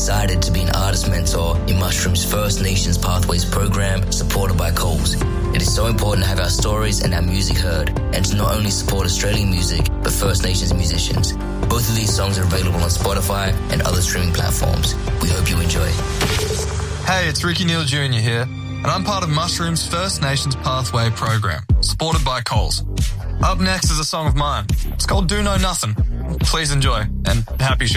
excited to be an artist mentor in Mushroom's First Nations Pathways program supported by Coles. It is so important to have our stories and our music heard, and to not only support Australian music, but First Nations musicians. Both of these songs are available on Spotify and other streaming platforms. We hope you enjoy. Hey, it's Ricky Neal Jr. here, and I'm part of Mushroom's First Nations Pathway program, supported by Coles. Up next is a song of mine. It's called Do Know Nothing. Please enjoy, and happy show.